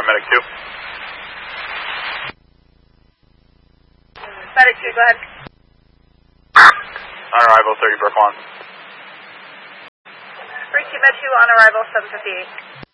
Medic 2. Medic 2, go ahead. On arrival, 30 Brook 1. Break 2 Med 2 on arrival, 758.